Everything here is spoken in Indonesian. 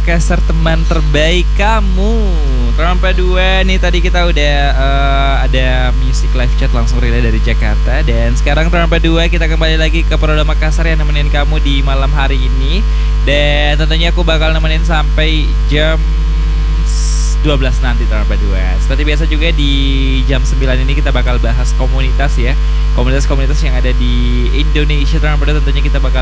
Makassar, teman terbaik kamu. Trompa 2 nih, tadi kita udah ada music live chat langsung relay dari Jakarta. Dan sekarang Trompa 2 kita kembali lagi ke Proda Makassar yang nemenin kamu di malam hari ini. Dan tentunya aku bakal nemenin sampai jam 12 nanti Trompa 2. Seperti biasa juga di jam 9 ini kita bakal bahas komunitas ya. Komunitas-komunitas yang ada di Indonesia Trompa 2, tentunya kita bakal